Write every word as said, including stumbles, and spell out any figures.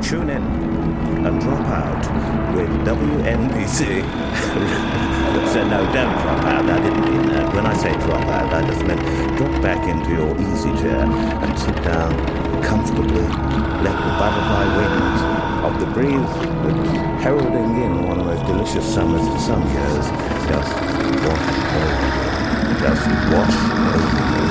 tune in and drop out with W N B C. So no, don't drop out. I didn't mean that. When I say drop out, I just meant drop back into your easy chair and sit down comfortably. Let the butterfly wings of the breeze that's heralding in one of the most delicious summers in some years just wash over you. Just wash over you.